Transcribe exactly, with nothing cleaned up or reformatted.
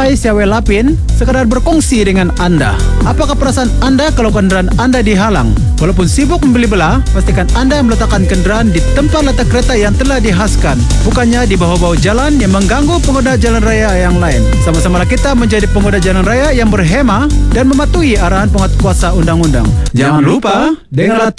Hai Siawe Lapin, sekadar berkongsi dengan anda. Apakah perasaan anda kalau kenderaan anda dihalang? Walaupun sibuk membeli belah, pastikan anda meletakkan kenderaan di tempat letak kereta yang telah dihaskan, bukannya di bawah-bawah jalan yang mengganggu pengguna jalan raya yang lain. Sama-samalah kita menjadi pengguna jalan raya yang berhema dan mematuhi arahan penguatkuasa undang-undang. Jangan lupa, dengarlah